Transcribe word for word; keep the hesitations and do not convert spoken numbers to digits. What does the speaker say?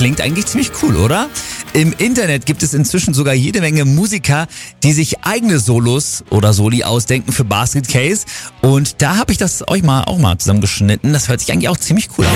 klingt eigentlich ziemlich cool, oder? Im Internet gibt es inzwischen sogar jede Menge Musiker, die sich eigene Solos oder Soli ausdenken für Basket Case. Und da habe ich das euch mal auch mal zusammengeschnitten. Das hört sich eigentlich auch ziemlich cool an.